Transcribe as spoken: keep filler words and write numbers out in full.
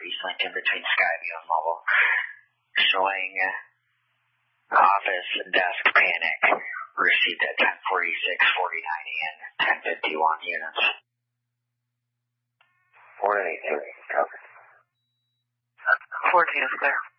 East Lincoln between Skyview and Mobile. Showing office desk panic. Received at ten forty-six forty-nine and ten fifty-one units. four eighty-three, cover. fourteen is clear.